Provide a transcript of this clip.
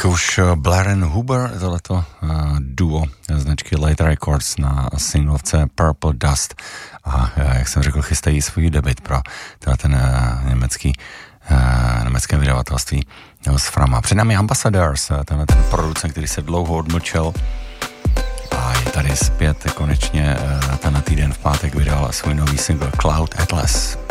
už Blair and Huber, tohleto duo značky Light Records na singlovce Purple Dust a jak jsem řekl, chystají svůj debut pro ten německé vydavatelství z Frama. Před námi Ambassadors, ten producent, který se dlouho odmlčel a je tady zpět konečně ten týden v pátek vydal svůj nový single Cloud Atlas.